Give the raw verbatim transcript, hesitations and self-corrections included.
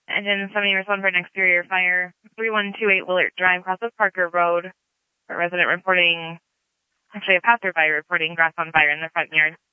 Engine seventy respond for an exterior fire. three one two eight Willard Drive, cross of Parker Road. A resident reporting, actually a passerby reporting grass on fire in the front yard.